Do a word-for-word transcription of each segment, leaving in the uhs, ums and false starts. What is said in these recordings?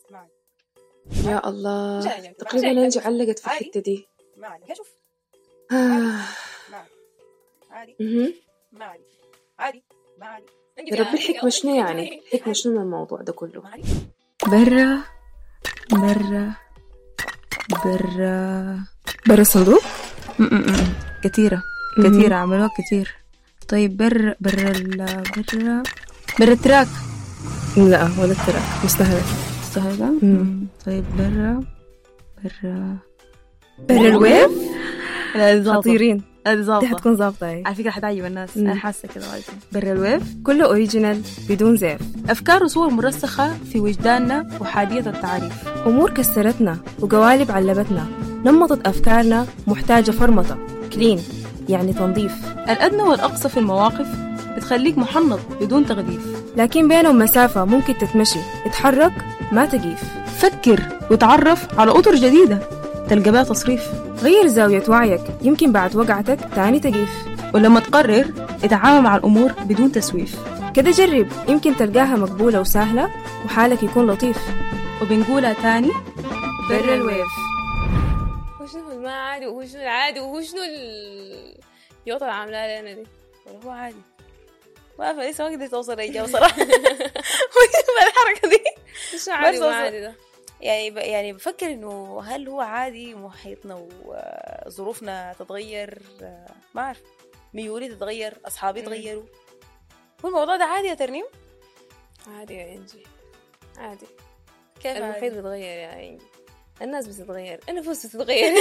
معي. يا الله تقريبا أنجي علقت في الحتة دي. ما عليك شوف آه. عادي مهم. ما عليك عادي ما عليك. يا رب الحكمة شنو يعني؟ الحكمة شنو من الموضوع ده كله؟ برا برا برا برا الصندوق. كثيرة كثيرة عملوها كثير. طيب برا برا ال برا برا التراك. لا ولا التراك مستهلة مستهلة. طيب برا برا برا الويف. خطيرين. دي حتكون ظابطة على فكرة حتعجب الناس. أنا حاسة كده واجد. برا الويف كله أوريجينال بدون زيف. أفكار وصور مرسخة في وجداننا وحادية التعريف. أمور كسرتنا وقوالب علبتنا. نمطت أفكارنا محتاجة فرمطة. كلين يعني تنظيف. الأدنى والأقصى في المواقف بتخليك محنط بدون تغليف. لكن بينهم مسافة ممكن تتمشي. اتحرك ما تقيف. فكر وتعرف على أطر جديدة تلقى بها تصريف. غير زاوية وعيك يمكن بعد وقعتك تاني تقيف. ولما تقرر اتعامل مع الأمور بدون تسويف. كده جرب يمكن تلقاها مقبولة وسهلة وحالك يكون لطيف. وبنقولها تاني برا الويف. وشنو ما عادي وشنو العادي وشنو اليوطة العاملة لنا دي؟ ولا هو عادي ما في لسه ما قدرت توصل الإجابة صراحة. وشنو الحركة دي؟ شنو عادي وما عادي ده؟ يعني ب... يعني بفكر إنه هل هو عادي محيطنا وظروفنا تتغير؟ ما أعرف. ميولي تتغير، أصحابي يتغيروا. هو الموضوع ده عادي يا ترنيم؟ عادي يا إنجي عادي. كيف المحيط بيتغير يا إنجي؟ الناس بتتغير، النفوس بتتغير.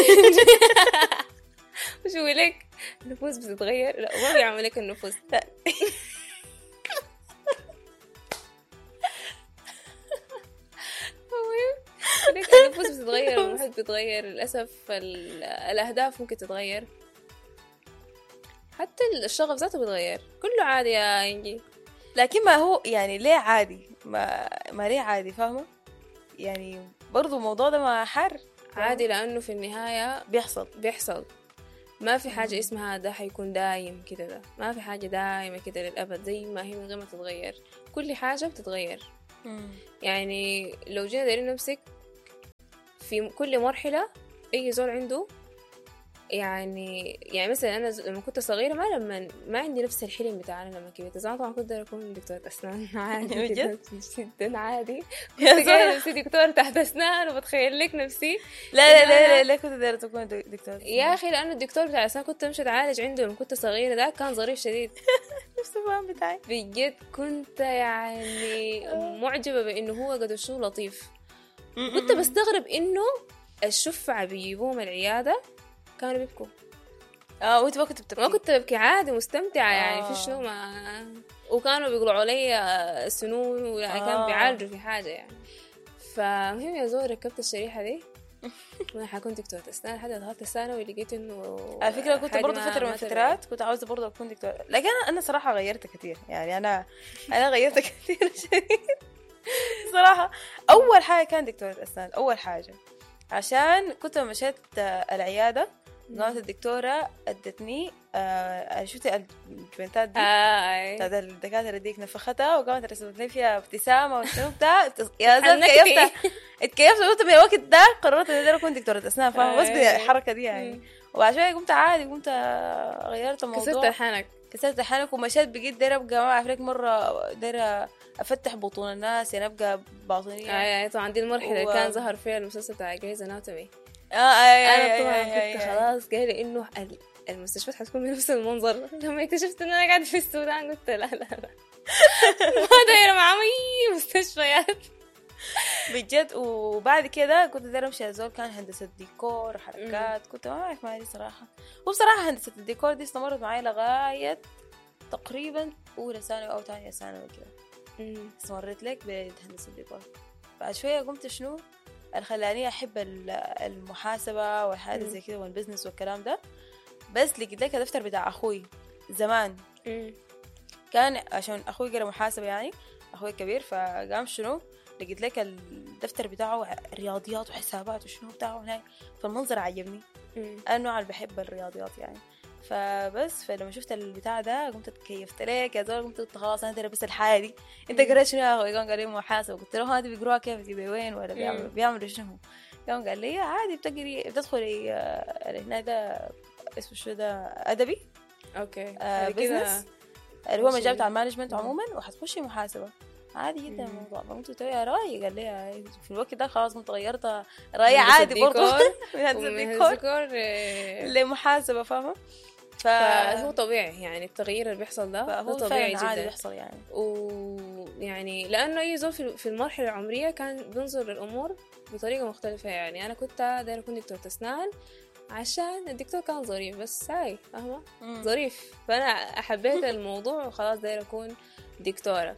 وش هو لك؟ النفوس بتتغير؟ لا ما بيعمل لك النفوس. لا. النفوس بتتغير والمحيط بيتغير للأسف. الأهداف ممكن تتغير حتى الشغف ذاته بيتغير. كله عادي يا إنجي. لكن ما هو يعني ليه عادي؟ ما ما ليه عادي فاهمة؟ يعني برضو الموضوع ده ما حر عادي لأنه في النهاية بيحصل بيحصل. ما في حاجة اسمها ده حيكون دايم كده. ده ما في حاجة دايمة كده للأبد زي ما هي من غير ما تتغير. كل حاجة بتتغير. مم. يعني لو جينا دايرين نمسك في كل مرحلة أي زول عنده يعني يعني مثلا أنا لما كنت صغيرة ما لما ما عندي نفس الحلم بتاعنا لما كبرت. زمان طبعا كنت أكون دكتورة أسنان عادي جدا جدا عادي. كنت جاية نفسي دكتور تحت أسنان وبتخيل لك نفسي. لا لا لا لا, لا كنت دايرة تكون دكتور يا أخي لأنه الدكتور بتاع أسنان كنت أمشي أتعالج عنده لما كنت صغيرة. ده كان ظريف شديد. نفس الفهم بتاعي بجد. كنت يعني معجبة بأنه هو قد شو لطيف. كنت بستغرب إنه الشفعة بيجيبوهم العيادة كانوا بيبكوا. اه وانت ما كنت بتبكي؟ ما كنت ببكي عادي مستمتعة. آه. يعني في شنو ما وكانوا بيقولوا علي سنون ويعني آه. كانوا بيعالجوا في حاجة يعني. فمهم يا زور ركبت الشريحة دي وانا حكون دكتورة أسنان لحد دخلت الثانوي ولقيت انه على فكرة كنت برضه فترة من الفترات كنت عاوزة برضه اكون دكتورة. لكن انا انا صراحة غيرت كثير. يعني انا انا غيرت كثير شديد صراحة. اول حاجة كان دكتورة أسنان اول حاجة عشان كنت مشيت العيادة قامت الدكتورة ادتني آه شفتي البنتات دي آه بتاعت الدكاترة ديك نفختها وقامت رسمت لي فيها ابتسامة والشنو بتاع يا زلمة اتكيفت اتكيفت قلت من الوقت ده قررت اني اكون دكتورة أسنان فاهمة. بس بالحركة دي يعني. وعشان قمت عادي قمت غيرت الموضوع. كسرت الحنك كسرت الحنك ومشيت بقيت دايرة ابقى ما اعرف لك مرة دايرة افتح بطون الناس يعني ابقى باطنية. اه طبعا دي المرحلة و... كان ظهر فيها المسلسل بتاع جريز أناتومي. اه اي انا طبعا أي كنت أي خلاص قايله انه المستشفيات حتكون بنفس المنظر. لما اكتشفت ان انا قاعده في السودان قلت لا لا لا ما دايره مع اي مستشفيات بجد. وبعد كده كنت دايره امشي زول كان هندسه ديكور حركات. كنت ما اعرف مالي صراحه. وبصراحه هندسه الديكور دي استمرت معي لغايه تقريبا اولى ثانوي او ثانيه ثانوي كده. استمرت لك بهندسه الديكور. بعد شويه قمت شنو الخلاني أحب المحاسبة والحاجات زي كده والبزنس والكلام ده. بس لقيت لك الدفتر بتاع أخوي زمان مم. كان عشان أخوي قرأ محاسبة يعني أخوي الكبير فقام شنو لقيت لك الدفتر بتاعه رياضيات وحسابات وشنو بتاعه هناك. فالمنظر عجبني. مم. أنا نوعا بحب الرياضيات يعني. فبس فلما شفت البتاع ده قمت اتكيفت ليك يا زول. قمت قلت خلاص انا لابس الحالي. انت قريت شنو يا اخوي؟ قام قال لي محاسبه. قلت له هذه بيقروها كيف؟ تجيبي وين ولا بيعملوا بيعملوا شنو؟ قام قال لي عادي بتقري بتدخلي هنا ده اسمه شو ده ادبي اوكي آه بزنس اللي هو مجال بتاع المانجمنت عموما وحتخشي محاسبه عادي جدا الموضوع. فقمت قلت له يا راي. قال لي في الوقت ده خلاص قمت غيرت راي عادي برضه من هندسه ديكور لمحاسبه فاهمه. فهو طبيعي يعني التغيير اللي بيحصل ده فهو طبيعي جدا عادي بيحصل يعني. ويعني لانه اي زول في المرحله العمريه كان بينظر للامور بطريقه مختلفه. يعني انا كنت دايره اكون دكتور اسنان عشان الدكتور كان ظريف بس هاي فاهمه ظريف. فانا حبيت الموضوع وخلاص دايره اكون دكتوره.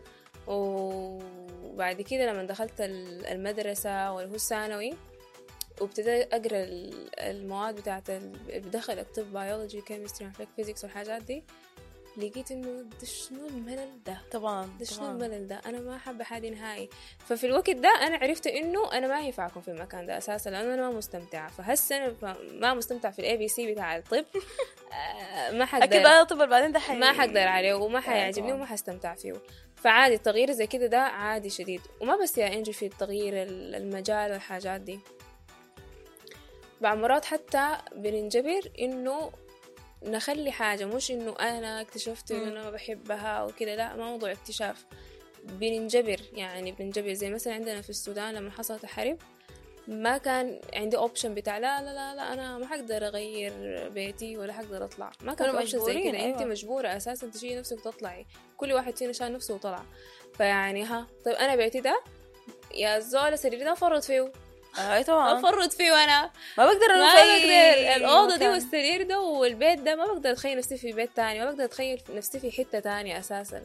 وبعد كده لما دخلت المدرسه واللي هو الثانوي وابتديت اقرا المواد بتاعت بدخل الطب بيولوجي كيمستري فيزيكس والحاجات دي لقيت انه ده شنو الملل ده طبعا ده شنو الملل ده انا ما حابه حاجه نهائي. ففي الوقت ده انا عرفت انه انا ما ينفع اكون في المكان ده اساسا لانه انا ما مستمتعه. فهسه انا ما مستمتع في الاي بي سي بتاع الطب ما حقدر اكيد انا طب بعدين ده ما حقدر عليه وما حيعجبني وما حستمتع فيه. فعادي التغيير زي كده ده عادي شديد. وما بس يا انجي في التغيير المجال والحاجات دي بعض مرات حتى بننجبر انه نخلي حاجة مش انه انا اكتشفت انه انا ما بحبها وكده. لا ما موضوع اكتشاف بننجبر يعني بننجبر. زي مثلا عندنا في السودان لما حصلت الحرب ما كان عندي اوبشن بتاع لا لا لا, لا انا ما حقدر اغير بيتي ولا حقدر اطلع. ما كان اوبشن زي كده. أيوة. انت مجبورة اساسا تشيلي نفسك وتطلعي. كل واحد فينا شال نفسه وطلع. فيعني ها طيب انا بيتي ده يا زول سريري ده فرط فيه اي طبعا افرط فيه وانا ما بقدر ما بقدر الاوضه دي والسرير ده والبيت ده ما بقدر اتخيل نفسي في بيت تاني. ما بقدر اتخيل نفسي في حته تانية اساسا.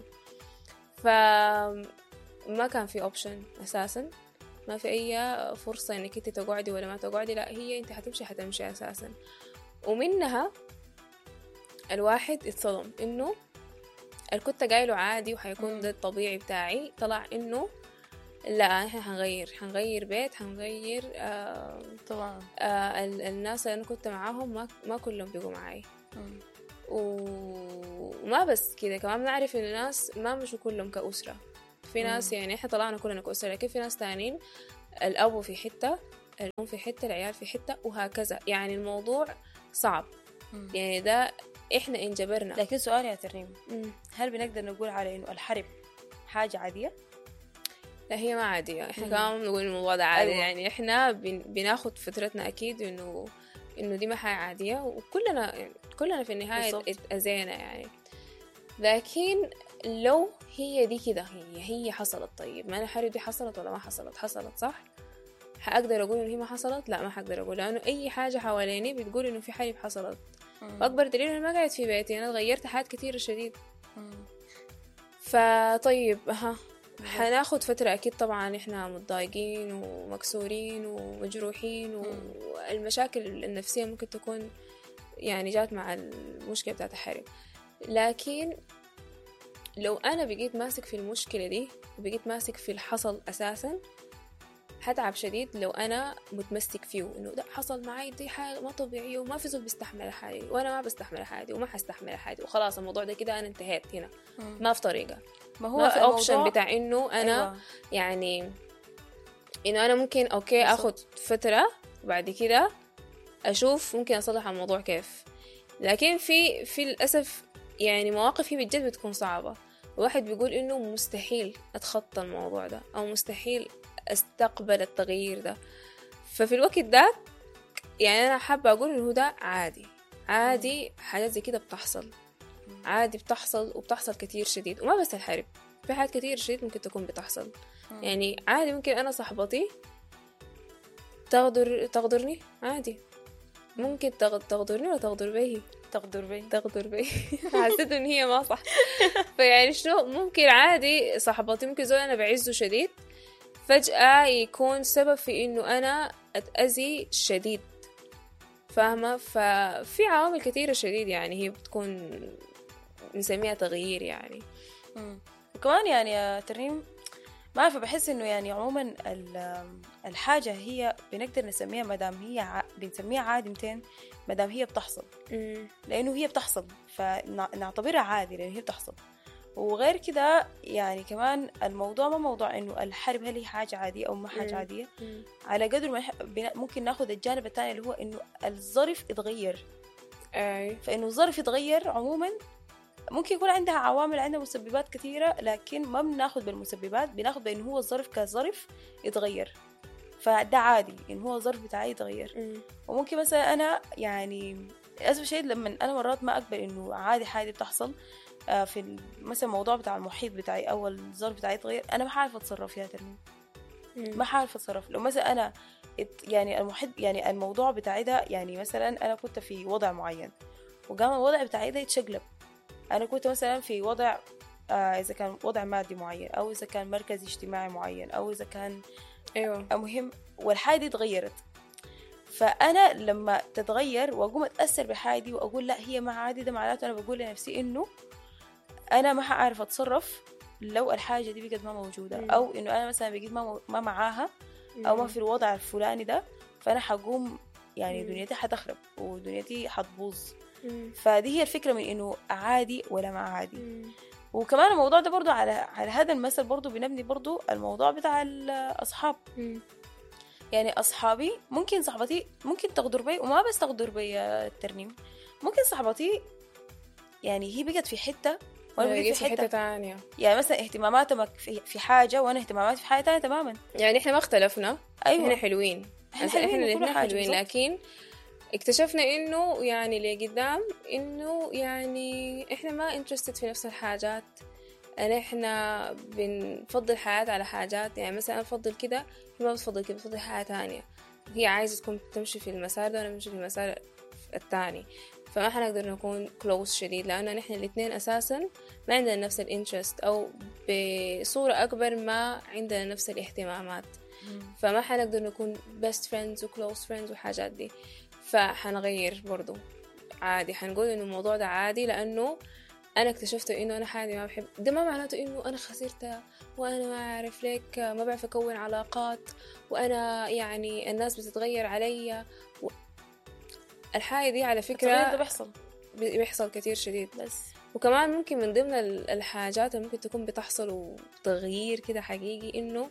فما كان في اوبشن اساسا. ما في اي فرصه انك انت تقعدي ولا ما تقعدي. لا هي انت حتمشي حتمشي اساسا. ومنها الواحد اتصدم انه الكنت قايله عادي وحيكون ده الطبيعي بتاعي طلع انه لا احنا حنغير حنغير بيت حنغير آه طبعا آه الناس اللي انا كنت معاهم ما ما كلهم بيجوا معي. وما بس كده كمان بنعرف ان الناس ما مشوا كلهم كأسرة. في ناس يعني احنا طلعنا كلنا كأسرة لكن في ناس تانين الأب في حتة الأم في حتة العيال في حتة وهكذا. يعني الموضوع صعب. مم. يعني ده احنا انجبرنا. لكن سؤال يا ترنيم هل بنقدر نقول على انه الحرب حاجة عادية؟ لا هي ما عادية. احنا كمان نقول الموضوع ده عادي. أيوة. يعني احنا بن... بناخد فترتنا اكيد انه انه دي ما حاجة عادية وكلنا يعني كلنا في النهاية اتأذينا يعني. لكن لو هي دي كده هي هي حصلت طيب ما الحرب دي حصلت ولا ما حصلت؟ حصلت صح؟ حأقدر اقول انه هي ما حصلت؟ لا ما حقدر اقول لانه اي حاجة حواليني بتقول انه في حرب حصلت. واكبر دليل انا ما قاعد في بيتي انا غيرت حاجات كتير شديد. فطيب ها حناخد فترة أكيد طبعا إحنا متضايقين ومكسورين ومجروحين والمشاكل النفسية ممكن تكون يعني جات مع المشكلة بتاعت الحرب. لكن لو أنا بقيت ماسك في المشكلة دي وبقيت ماسك في الحصل أساسا حتعب شديد. لو أنا متمسك فيه إنه ده حصل معي دي حاجة ما طبيعية وما في زول بيستحمل حالي وأنا ما بستحمل حالي وما حستحمل حالي وخلاص الموضوع ده كده أنا انتهيت هنا. ما في طريقة ما هو ما في اوبشن بتاع انه انا أيوة. يعني انه انا ممكن اوكي اخد فترة وبعد كده اشوف ممكن اصلح الموضوع كيف. لكن في في للاسف يعني مواقف هي بجد بتكون صعبة. الواحد بيقول انه مستحيل اتخطى الموضوع ده او مستحيل استقبل التغيير ده. ففي الوقت ده يعني انا حابة اقول انه ده عادي عادي. حاجات زي كده بتحصل عادي بتحصل وبتحصل كتير شديد. وما بس الحرب في حاجات كتير شديد ممكن تكون بتحصل. م. يعني عادي ممكن أنا صاحبتي تغدر تغدرني عادي. ممكن تغدرني ولا تغدر بيه تغدر بيه تغدر بيه حسيت إن هي ما صح. فيعني شنو ممكن عادي صاحبتي ممكن زول أنا بعزه شديد فجأة يكون سبب في إنه أنا أتأذي شديد فاهمة. ففي عوامل كتيرة شديد يعني هي بتكون نسميها تغيير يعني. مم. وكمان يعني يا ترنيم ما فبحس إنه يعني عموما الحاجة هي بنقدر نسميها مدام هي ع... بنسميها عادي متين مدام هي بتحصل، لأنه هي بتحصل فنعتبرها عادي لأنه هي بتحصل. وغير كده يعني كمان الموضوع ما موضوع إنه الحرب هل هي حاجة عادية أو ما حاجة مم. عادية مم. على قدر ما ممكن ناخد الجانب الثاني اللي هو إنه الظرف يتغير. أي. فإنه الظرف يتغير عموما ممكن يكون عندها عوامل، عندها مسببات كثيرة، لكن ما بناخد بالمسببات، بناخد بإنه هو الظرف كظرف يتغير، فده عادي إنه هو الظرف بتاعي يتغير. مم. وممكن مثلا أنا يعني أسف شيء لما أنا مرات ما أقبل إنه عادي حاجة بتحصل في مثلا الموضوع بتاع المحيط بتاعي أو الظرف بتاعي يتغير، أنا ما حعرف أتصرف فيها ترميم، ما حعرف أتصرف. لو مثلا أنا يعني المحيط يعني الموضوع بتاعي ده يعني مثلا أنا كنت في وضع معين وقام الوضع بتاعي ده يتشقلب، أنا كنت مثلا في وضع آه إذا كان وضع مادي معين أو إذا كان مركز اجتماعي معين أو إذا كان أيوة مهم والحاجة دي تغيرت، فأنا لما تتغير وأقوم أتأثر بالحاجة دي وأقول لا هي ما عادي، ده معناته أنا بقول لنفسي إنه أنا ما حأعرف أتصرف لو الحاجة دي بقت ما موجودة. مم. أو إنه أنا مثلا بقيت ما, ما معاها أو ما في الوضع الفلاني ده، فأنا حقوم يعني مم. دنيتي حتخرب ودنيتي حتبوظ. فدي هي الفكرة من إنه عادي ولا ما عادي. مم. وكمان الموضوع ده برضو على على هذا المثل برضو بنبني برضو الموضوع بتاع الأصحاب. مم. يعني أصحابي ممكن صاحبتي ممكن تغدر بي، وما بس تغدر بي الترنيم، ممكن صاحبتي يعني هي بقت في حتة وانا بقيت في حتة, حتة تانية، يعني مثلا اهتماماتها في حاجة وانا اهتماماتي في حاجة تانية تماما. يعني احنا ما اختلفنا. أيوة. احنا حلوين، احنا حلوين, احنا حلوين لكن اكتشفنا انه يعني اللي قدام انه يعني احنا ما انترستد في نفس الحاجات، أنا إحنا بنفضل حياة على حاجات. يعني مثلا أفضل كده، هي ما بتفضل كده، بتفضل حياة تانية، هي عايزة تكون تمشي في المسار ده وأنا بمشي في المسار التاني، فما حنقدر نكون كلوز شديد لأنه نحن الاثنين أساسا ما عندنا نفس الانترست أو بصورة أكبر ما عندنا نفس الاهتمامات، فما حنقدر نكون best friends و close friends وحاجات دي. فحنغير برضو عادي، حنقول إنه الموضوع ده عادي لأنه أنا اكتشفت إنه أنا حاجة ما بحب، ده ما معناته إنه أنا خسرتها وأنا ما أعرف ليك ما بعرف أكون علاقات وأنا يعني الناس بتتغير علي و... الحاجة دي على فكرة ده بيحصل بيحصل كتير شديد. بس وكمان ممكن من ضمن الحاجات اللي ممكن تكون بتحصل وتغيير كده حقيقي إنه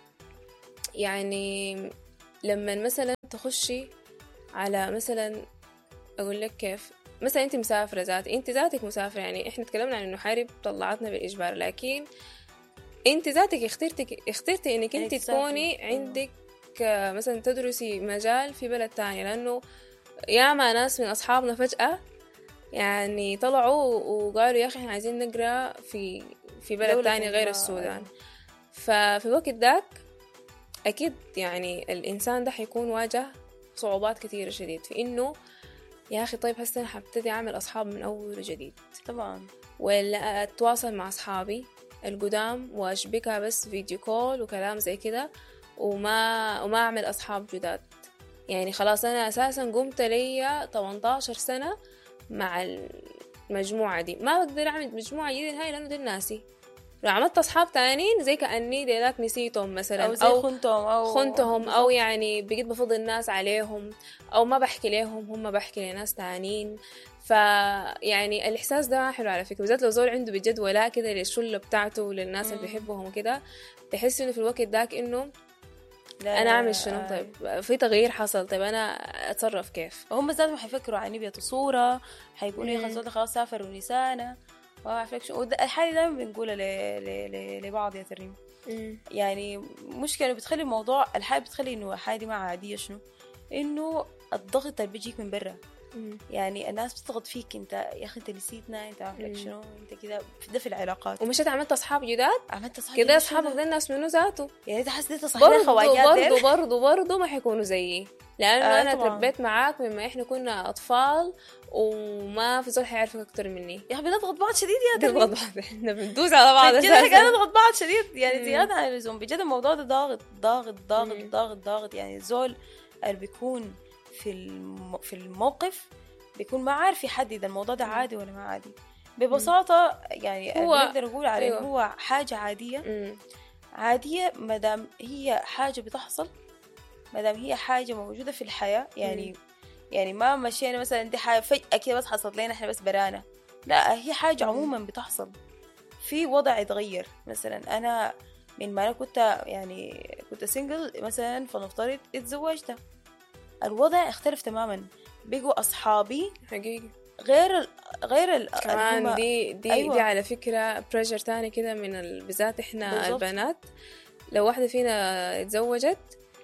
يعني لما مثلا تخشي على مثلا أقول لك كيف، مثلا انت مسافرة ذات انت ذاتك مسافرة، يعني احنا تكلمنا عن انه حارب طلعتنا بالإجبار، لكن انت ذاتك اخترتك اخترتي انك انت تكوني عندك مثلا تدرسي مجال في بلد تاني، لانه ياما ناس من اصحابنا فجأة يعني طلعوا وقالوا يا اخي احنا عايزين نقرأ في في بلد تاني غير السودان. ففي الوقت ذاك اكيد يعني الانسان ده حيكون واجه صعوبات كثيرة شديد في انه يا أخي طيب هسه أنا حبتدي أعمل أصحاب من أول وجديد طبعا، ولا أتواصل مع أصحابي القدام وأشبكها بس فيديو كول وكلام زي كده وما وما أعمل أصحاب جداد. يعني خلاص أنا أساسا قمت لي ثمانية عشر سنة مع المجموعة دي، ما بقدر أعمل مجموعة جديدة هاي لأنه دي ناسي. لو عملت أصحاب تانين زي كأني ديلات نسيتهم مثلا أو, أو خنتهم أو خنتهم أو يعني بقيت بفضل الناس عليهم أو ما بحكي لهم هم بحكي لناس تانين. فيعني الإحساس ده حلو على فكرة، بالذات لو زول عنده بجد ولاء كده للشلة بتاعته وللناس اللي بيحبهم وكده، بحس إنه في الوقت داك إنه أنا أعمل شنو، طيب في تغيير حصل، طيب أنا أتصرف كيف. وهم ذاتهم حيفكروا عن نبية صورة، حيقولوا يا خلاص خلاص سافر ونسانا الحاجة دائما بنقولها لبعض يا تريم. يعني مشكلة بتخلي الموضوع الحاجة بتخلي إنه حاجة ما عادية شنو، إنه الضغط اللي بيجيك من برا. يعني الناس بتضغط فيك انت يا اخي انت نسيتنا، انت عارف شنو، انت كده ده في العلاقات. ومشيت عملت اصحاب جداد، عملت اصحاب كده اصحابك ده الناس منو ذاته، يعني انت حسيت صاحبنا خواجات برضه برضه برضه ما حيكونوا زيي لانه آه انا تربيت معاك مما احنا كنا اطفال وما في زول حيعرفك اكتر مني. يا حبيبي نضغط بعض شديد يا نضغط بعض، احنا بندوس على بعض اساسا كده نضغط بعض شديد يعني زياده عن اللزوم بجد. الموضوع ده ضاغط ضاغط ضاغط ضاغط ضاغط يعني الزول اللي بيكون في في الموقف بيكون ما عارف يحدد الموضوع ده عادي ولا ما عادي. ببساطة يعني هو نقدر نقول عليه أيوه. هو حاجة عادية. عادية مادام هي حاجة بتحصل، مادام هي حاجة موجودة في الحياة. يعني م. يعني ما مشينا مثلا دي حاجة فجأة كده بس حصلت لنا احنا بس برانا، لا هي حاجة عموما بتحصل. في وضع يتغير، مثلا أنا من ما أنا كنت يعني كنت سينجل مثلا، فنفترض اتزوجت، الوضع اختلف تماما، بقوا أصحابي حقيقي غير ال غير ال كمان. دي دي, أيوة. دي على فكرة بريشر تاني كده من ال... بالذات إحنا بالزبط. البنات لو واحدة فينا اتزوجت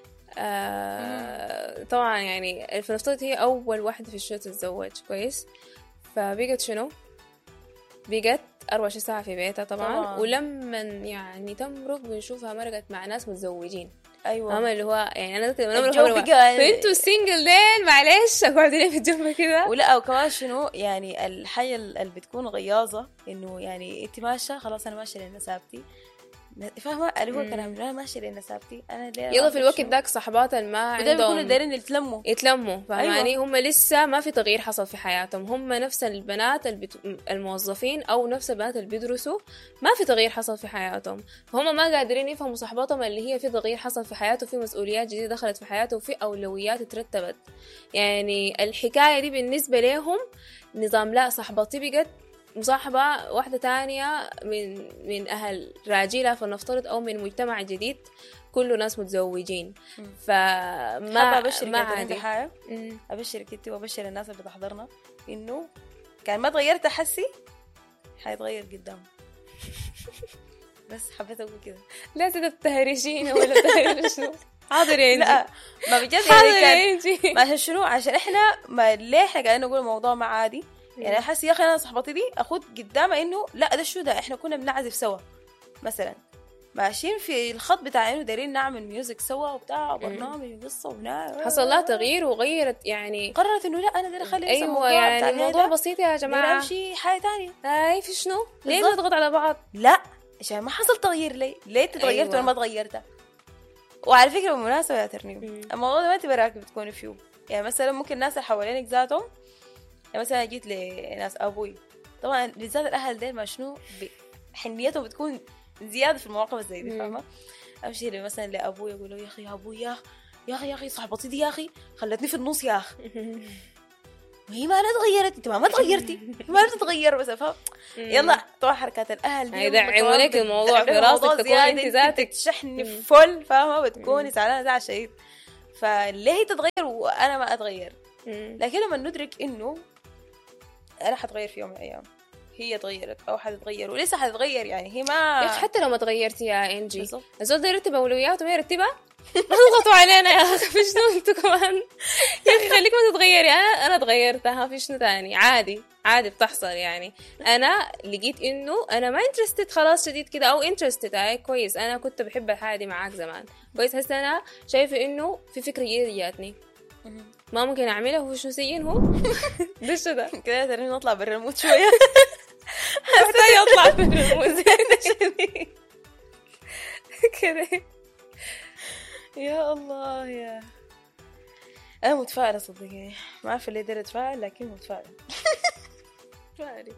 آه طبعا يعني فنفترض هي أول واحدة في الشو تتزوج كويس، فبقت شنو؟ بقت أربعة وعشرين ساعة في بيتها طبعا, طبعا. ولما يعني تمرق بنشوفها مرقت مع ناس متزوجين. ايوه اما اللي هو يعني انا كده الجو بقى فانتوا السنجل دين معلش اقعدوا ليه في الجنب كده. ولا وكمان شنو يعني الحاجه اللي بتكون غياظه انه يعني انت ماشيه خلاص انا ماشيه لنسابتي، فاهمه اللي هو كلام انا ماشيه لنسابتي انا ليه يلا في الوقت داك صحباتها ما عندهم بيكونوا دايرين يتلموا يتلموا فاهماني. أيوة. هم لسه ما في تغيير حصل في حياتهم، هم نفس البنات البت... الموظفين او نفس البنات اللي بيدرسوا ما في تغيير حصل في حياتهم، فهم ما قادرين يفهموا صحباتهم اللي هي في تغيير حصل في حياته، في مسؤوليات جديده دخلت في حياته وفي اولويات ترتبت. يعني الحكايه دي بالنسبه لهم نظام لا صحبتي بقت مصاحبة واحدة تانية من من أهل راجلة فلنفترض أو من مجتمع جديد كله ناس متزوجين. فما ما عادي حاجة أبشرك أنت وأبشر الناس اللي بتحضرنا إنه كان ما تغيرت أحسي حيتغير قدام. بس حبيت أقول كده لا تتهرجين ولا تهرجين حاضر يا لا ما بجد يعني كان ما شنو عشان إحنا ما ليه إحنا قاعدين نقول الموضوع ما عادي. يعني أحس يا أخي أنا صحبتي دي أخد قدامه إنه لا ده شو ده إحنا كنا بنعزف سوا مثلا ماشيين في الخط بتاع إنه دايرين نعمل ميوزك سوا وبتاع برنامج وقصة ونعمل حصل لها تغيير وغيرت يعني قررت إنه لا أنا داير أخلي أيوة يعني الموضوع بسيط يا جماعة أمشي حاجة تانية. أي في شنو ليه نضغط على بعض؟ لا عشان ما حصل تغيير ليه ليه تتغيرت أيوة. ولا ما تغيرت. وعلى فكرة بالمناسبة يا ترنيم الموضوع ده ما تبراك بتكوني فيه. يعني مثلا ممكن الناس اللي حوالينك ذاتهم يعني مثلا جيت لناس أبوي طبعا بالذات الأهل ديل ما شنو حنيتهم بتكون زيادة في المواقف زي دي فاهمة. أمشي لي مثلا لأبوي أقول له يا أخي يا أبوي يا يا أخي يا أخي صاحبتي دي يا أخي خلتني في النص يا أخي وهي ما أنا تغيرت أنت ما ما تغيرتي ما تتغير بس فاهم. يلا طبعا حركات الأهل دي يدعموا لك الموضوع في راسك تكون أنت ذاتك تشحني فل فاهمة بتكوني زعلانة زعل شديد فليه هي تتغير وأنا ما أتغير. لكن لما ندرك إنه أنا حتغير في يوم من الأيام هي تغيرت أو حتتغير ولسه حتتغير يعني هي ما حتى لو ما تغيرتي يا إنجي الزول ده يرتب أولوياته وما يرتبها ما تضغطوا علينا يا أخي في شنو أنتوا كمان يا أخي خليك ما تتغيري أنا أنا تغيرتها في شنو تاني عادي عادي بتحصل. يعني أنا لقيت إنه أنا ما انترستد خلاص شديد كده أو انترستد هاي كويس أنا كنت بحب الحاجة دي معاك زمان كويس هسه أنا شايفة إنه في فكرة جديدة جاتني ما ممكن أعملها هو شو سيين هو ده شو ده كده ترى نطلع برا الموت شوية حتى يطلع برا الموت كده يا الله يا أنا متفائلة صدقني ما أعرف اللي دير أتفائل لكن متفائلة فاري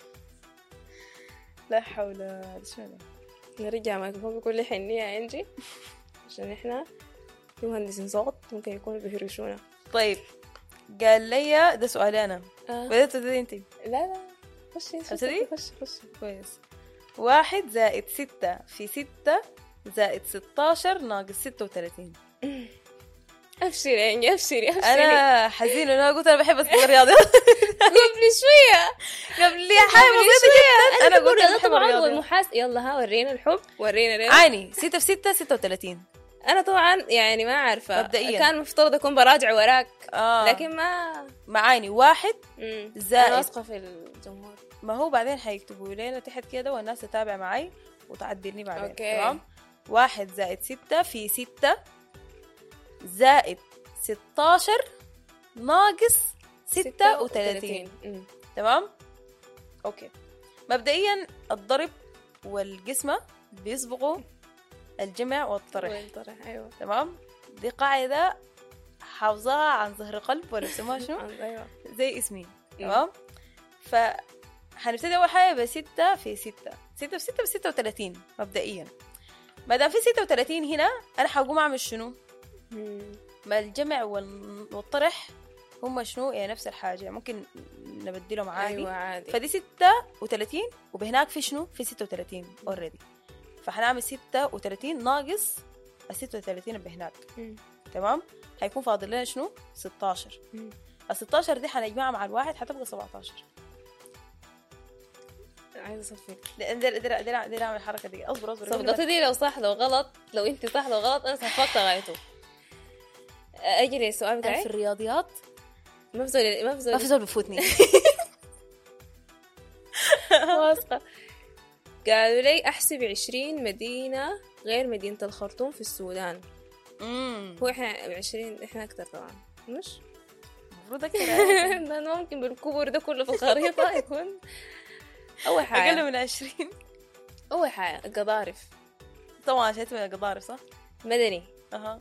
لا حول شو نرجع مايكروفون بكل حنية يا إنجي عشان إحنا في مهندسين صوت ممكن يكونوا بيهرشونا. طيب قال لي ده سؤالي أنا آه. بدأت تبدأي أنتي لا لا خشي خشي خشي خشي كويس. واحد زائد ستة في ستة زائد ستاشر ناقص ستة وثلاثين. أبشري يعني أبشري أبشري أنا حزين أنا قلت أنا بحب أسبق الرياضة قبل شوية قبل لي حاجة بسيطة جدا أنا قلت أنا بحب الرياضة والمحاس يلا ها ورينا الحب ورينا ليه عيني ستة في ستة ستة وثلاثين. أنا طبعا يعني ما عارفة مبدئيا كان مفترض أكون براجع وراك آه. لكن ما معاني واحد زائد أنا واثقة في الجمهور ما هو بعدين حيكتبوا لنا تحت كده والناس تتابع معي وتعدلني بعدين أوكي. تمام. واحد زائد ستة في ستة زائد ستاشر ناقص ستة وثلاثين. تمام أوكي. مبدئيا الضرب والقسمة بيسبقوا الجمع والطرح. أيوة. تمام دي قاعدة حافظها عن ظهر قلب ولا بسموها شنو أيوة. زي اسمي تمام. فحنبتدي أول حاجة بستة في ستة ستة في ستة بستة وثلاثين مبدئيا. ما دام في ستة وثلاثين هنا انا حقوم اعمل شنو؟ مم. ما الجمع وال- والطرح هم شنو يعني نفس الحاجة، ممكن نبدلهم عادي. أيوة عادي. فدي ستة وثلاثين وبهناك في شنو؟ في ستة وثلاثين اوريدي، فحنعمل ستة وثلاثين ناقص ال ستة وثلاثين اللي بهناك. مم. تمام، حيكون فاضل لنا شنو؟ ستة عشر. مم. ال ستة عشر دي حنجمعها مع الواحد حتبقى سبعة عشر. عايزة أصفق. دير دير دير دير اعمل الحركة دي. اصبر اصبر صفقتي دي لو صح لو غلط، لو انت صح لو غلط انا صفقت غايته. اجي للسؤال أنا بتاعي. في الرياضيات ما بزول ما بزول ما في زول بفوتني. واثقة. قالوا لي احسب عشرين مدينة غير مدينة الخرطوم في السودان. امم هو احنا عشرين احنا اكتر طبعا مش المفروض اكثر. ده ممكن بالكبر ده كله في الخريطة يكون. اول حاجة اقل من عشرين. اول حاجة القضارف. طبعا شيت من القضارف صح. مدني. اها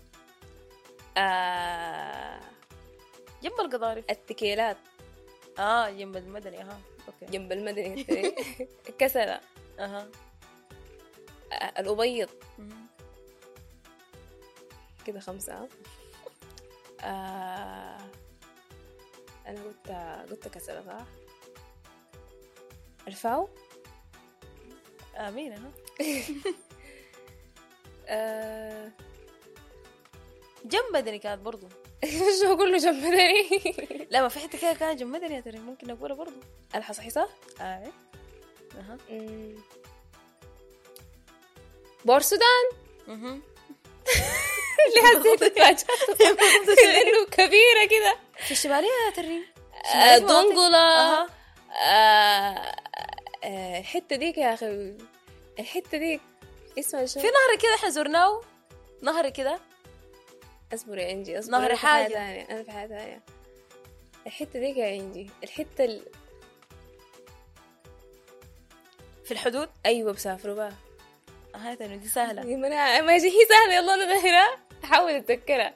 آه... جنب القضارف. التكيلات اه جنب المدني. اها اوكي. جنب المدني. كسلة. اها آه... الأبيض مم. كده خمسة. آه... أنا قلت قلت كسلة صح؟ الفاو. امين. اها آه... جنب مدني كانت برضو. شو كله جنب مدني. لا ما في حته كده كانت جنب مدني يا ترى، ممكن نقولها برضو. الحصحيصة. اه اها مم. بورسودان. اها اللي حسيت تفاجأت لأنه كبيرة كده. في الشماليه يا ترى. آه، دونغولا. اها آه، آه، الحتة ديك يا أخي، الحتة ديك اسمها شو؟ في نهر كده احنا زرناه، نهر كده. اصبر يا انجي اصبر. نهر أنا في حاجة حاجة. ثانية، أنا في حاجة ثانية. الحتة ديك يا انجي، الحتة ال... في الحدود. أيوة بسافروا بقى. اه ترى دي سهله. ما أنا ما هي سهلة، يلا أنا ظاهرة أحاول أتذكرها.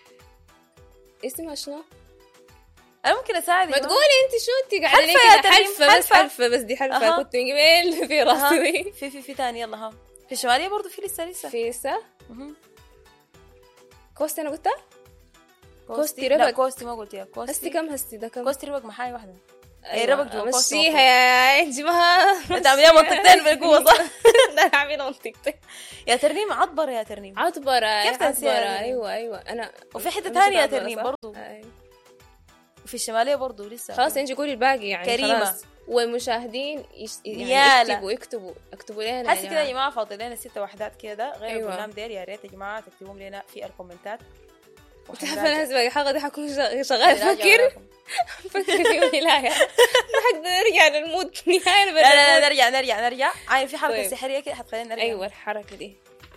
اسمها شنو؟ انا ممكن اساعدك. ما تقولي انت شو انت قاعده ليه حلفة يا كده؟ تريم، حلفه بس حلفة. حلفه بس دي حلفه. أها. كنت من قبل في راسي دي. في في في ثاني يلا ها. في الشماليه برضو في لسه لسه. في لسه مهم. كوستي. انا قلتها كوستي لا ربك. كوستي ما قلت يا هستي كوستي. كم هستي ده كم؟ كوستي ربك محاي واحده. أيوة. ربك جوا كوستي مشيها مفروض. يا انجي ما انت عاملين منطقتين بالقوه صح. ده انا عامله منطقتين. يا ترنيم عطبر يا ترنيم. عطبرة. كيف تنسيها عطبرة. يا ترنيم؟ ايوه ايوه انا. وفي حته مش ثانيه يا عطبرة، ترنيم صح؟ برضو. أيوة. وفي الشماليه برضو لسه. خلاص انجي قولي الباقي يعني. كريمة. خلاص. والمشاهدين يش... يعني يالا. يكتبوا يكتبوا اكتبوا لنا حسي كده يا جماعه فاضل لنا ستة وحدات كده غير أيوة. البرنامج ديل. يا ريت يا جماعه تكتبوهم لنا في الكومنتات. تعرف انا هسه الحلقه دي حكون شغ- شغال افكر فكر في ولاية. ما حقدر نرجع للمود نهاية. لا لا لا نرجع نرجع نرجع. عاين في حركه طيب. سحريه كده حتخلينا نرجع. ايوه الحركه دي.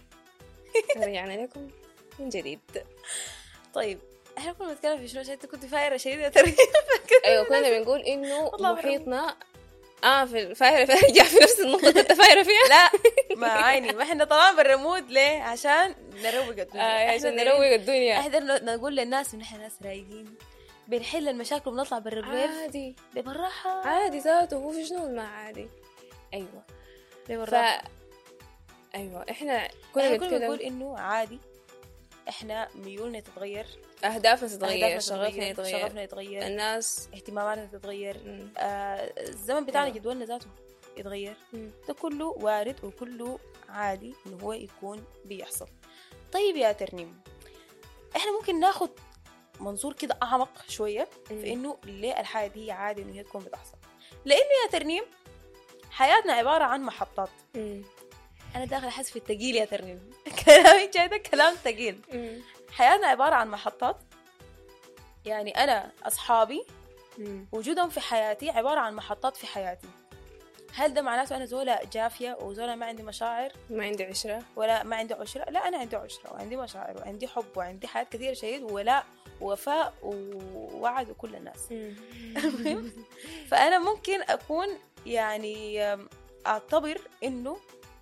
رجعنا لكم من جديد. طيب احنا كنا بنتكلم في شنو عشان انت كنت فايره شديد يا ترى. ايوه كنا بنقول انه والله محيطنا اه في الفايره فارجع في نفس النقطه اللي انت فايره فيها. لا ما عيني ما احنا طبعا بالرمود ليه عشان نروق الدنيا. آه إحنا عشان دايرين- نروق الدنيا. احنا دايرين نقول للناس ان احنا ناس رايقين بنحل المشاكل وبنطلع برا الريف عادي ببراحه. عادي ذاته. هو في شنو ما عادي. ايوه ف ببراحه. ايوه احنا كنا احنا كنا بنقول بنتكلم انه عادي. احنا ميولنا تتغير، اهدافنا تتغير، أهدافنا شغفنا تتغير، يتغير، شغفنا يتغير، الناس. اهتماماتنا تتغير. مم. آه الزمن بتاعنا أيوة. جدولنا ذاته يتغير. مم. ده كله وارد وكله عادي انه هو يكون بيحصل. طيب يا ترنيم احنا ممكن ناخد منظور كده اعمق شويه مم. في انه ليه الحياه دي هي عادي انه هي تكون بتحصل. لانه يا ترنيم حياتنا عباره عن محطات. مم. انا داخل احس في التقيل يا ترنيم. كلامي جاي ده كلام تقيل. مم. حياتنا عباره عن محطات. يعني انا اصحابي مم. وجودهم في حياتي عباره عن محطات في حياتي. هل ده معناته انا زوله جافيه وزوله ما عندي مشاعر ما عندي عشره ولا ما عندي عشره؟ لا انا عندي عشره وعندي مشاعر وعندي حب وعندي حياه كثيره شديد وولاء ووفاء ووعد وكل الناس. المهم فانا ممكن اكون يعني اعتبر انه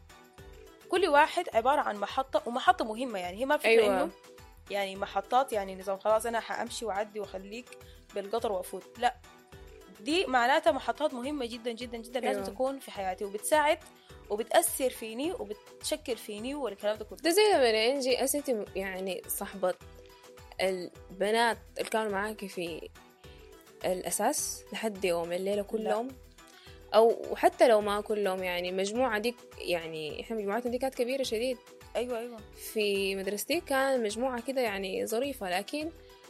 كل واحد عباره عن محطه ومحطه مهمه. يعني هي ما فكره أيوة. انه يعني محطات يعني نظام خلاص انا حامشي واعدي واخليك بالقطر وافوت. لا دي معناتها محطات مهمه جدا جدا جدا لازم أيوة. تكون في حياتي وبتساعد وبتأثر فيني وبتشكل فيني والكلام ده كله. ده زي لما انجي اسيتي يعني صحبة البنات اللي كانوا معاكي في الأساس لحد يوم الليلة كلهم لا. أو حتى لو ما كلهم يعني مجموعة دي يعني إحنا مجموعاتنا دي كانت كبيرة شديد. أيوة أيوة في مدرستي كان مجموعة كده يعني ظريفة لكن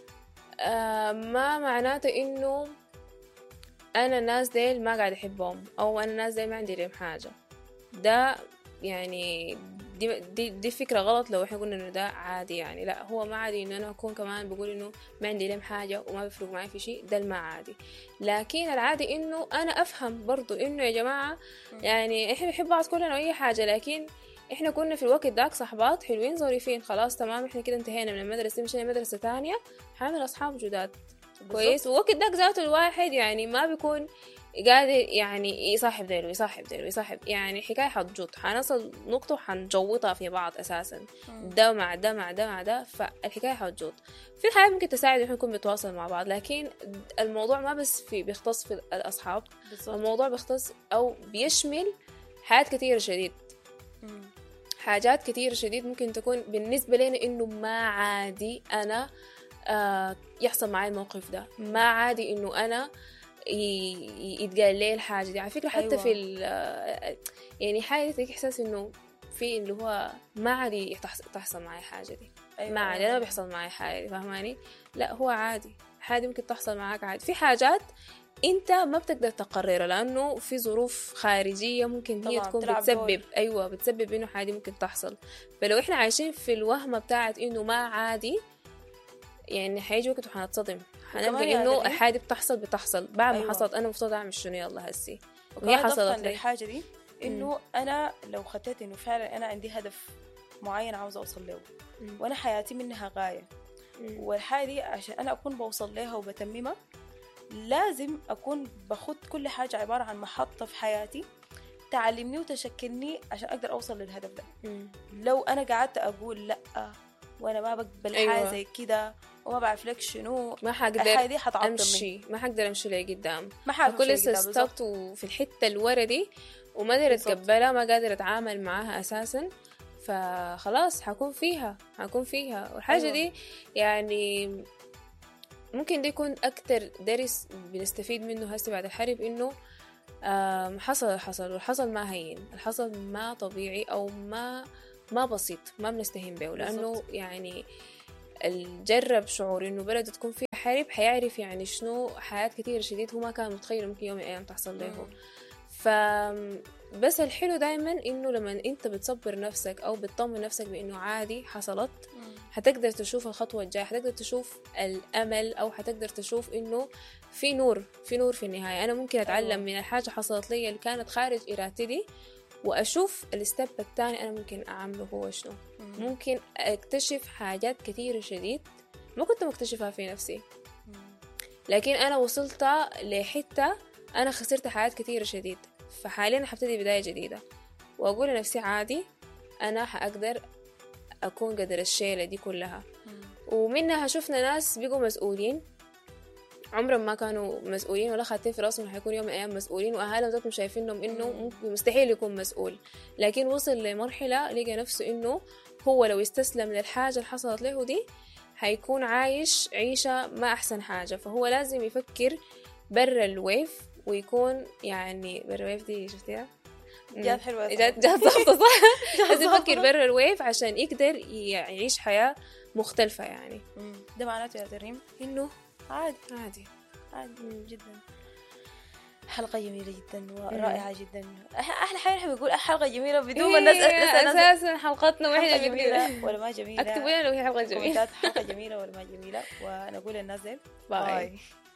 آه ما معناته إنه أنا الناس ديل ما قاعد أحبهم أو أنا الناس ديل ما عندي لهم حاجة. ده يعني دي, دي, دي فكرة غلط لو إحنا قلنا إنه ده عادي يعني لا هو ما عادي إنه أنا أكون كمان بقول إنه ما عندي لهم حاجة وما بيفرق معي في شيء ده ما عادي. لكن العادي إنه أنا أفهم برضو إنه يا جماعة يعني إحنا بنحب بعض كلنا وأي حاجة لكن إحنا كنا في الوقت داك صحبات حلوين ظريفين خلاص تمام إحنا كده انتهينا من المدرسة مشينا مدرسة تانية حامل أصحاب جداد كويس. ووقت داك ذاته الواحد يعني ما بيكون قادر يعني يصاحب ديله يصاحب ديله يصاحب يعني حكاية حتجوط حنصل نقطة حنجوطها في بعض أساسا ده مع ده مع ده مع ده فالحكاية حتجوط. في الحياة ممكن تساعد إحنا نكون بنتواصل مع بعض لكن الموضوع ما بس في بيختص في الأصحاب بالزبط. الموضوع بيختص أو بيشمل حاجات كتيرة شديد مم. حاجات كتيرة شديد ممكن تكون بالنسبة لنا إنه ما عادي أنا آه يحصل معي الموقف ده ما عادي إنه أنا يتقال لي الحاجة دي على فكرة حتى أيوة. في يعني حاجة تلك إحساس إنه في اللي هو ما عادي تحصل معي حاجة دي أيوة. ما عادي أنا بيحصل معي حاجة دي فهماني لا هو عادي حاجة ممكن تحصل معاك عادي. في حاجات أنت ما بتقدر تقررها لأنه في ظروف خارجية ممكن هي تكون بتسبب دور. أيوة بتسبب إنه حاجة ممكن تحصل. فلو إحنا عايشين في الوهمة بتاعت إنه ما عادي يعني حيجي وقت وحنتصدم حنلقى إنه الحاجة بتحصل بتحصل بعد أيوة. ما حصلت أنا مفترض أعمل شنو يلا هسي وهي حصلت لي الحاجة دي إنه أنا لو خطيت إنه فعلا أنا عندي هدف معين عاوزة أوصل له مم. وأنا حياتي منها غاية مم. والحاجة دي عشان أنا أكون بوصل لها وبتممها لازم أكون بخد كل حاجة عبارة عن محطة في حياتي تعلمني وتشكلني عشان أقدر أوصل للهدف ده مم. لو أنا قعدت أقول لأ وأنا ما بقبل أيوة. حاجة زي كده وما بعرف لك شنو ما حقدر أمشي ما حقدر أمشي لي قدام ما حقدر أكون لسه استبت في الحتة الورا دي وما قادرة أتقبلها ما قادرة أتعامل معاها أساسا فخلاص حكون فيها حكون فيها والحاجة أيوة. دي يعني ممكن دي يكون أكتر درس بنستفيد منه هسي بعد الحرب إنه حصل حصل والحصل ما هين الحصل ما طبيعي أو ما ما بسيط ما بنستهين به لأنه بالزبط. يعني الجرب شعور إنه بلد تكون فيها حرب حيعرف يعني شنو حياة كتير شديد هو ما كان متخيل ممكن يوم من الأيام تحصل له. فبس الحلو دايما إنه لما أنت بتصبر نفسك أو بتطمن نفسك بإنه عادي حصلت حتقدر تشوف الخطوة الجاية حتقدر تشوف الأمل أو حتقدر تشوف إنه في نور في نور في النهاية. أنا ممكن أتعلم من الحاجة حصلت لي اللي كانت خارج إرادتي دي وأشوف الستيب الثاني أنا ممكن أعمله هو شنو. ممكن أكتشف حاجات كثيرة شديد ما كنت مكتشفها في نفسي لكن أنا وصلت لحتة أنا خسرت حاجات كثيرة شديد فحاليا حبتدي بداية جديدة وأقول لنفسي عادي أنا حأقدر أكون قدر الشيلة دي كلها. ومنها شفنا ناس بيقوا مسؤولين عمرهم ما كانوا مسؤولين ولا خاتين في راسهم حيكون يوم من الأيام مسؤولين وأهالهم ذاتهم شايفينهم إنه مستحيل يكون مسؤول لكن وصل لمرحلة لقى نفسه إنه هو لو استسلم للحاجة اللي حصلت له دي هيكون عايش عيشة ما أحسن حاجة. فهو لازم يفكر برا الويف ويكون يعني برا الويف دي شفتيها جات حلوة جات جات ضغطة صح لازم يفكر برا الويف عشان يقدر يعيش حياة مختلفة يعني. ده معناته يا تريم إنه عادي عادي عادي جدا. حلقة جميلة جدا ورائعة جدا. أحلى حاجة نحن بنقول حلقة جميلة بدون ما الناس أساسا حلقتنا وإحنا جميلة ولا ما جميلة أكتبوا لنا لو هي حلقة جميلة حلقة جميلة ولا ما جميلة ونقول للناس باي.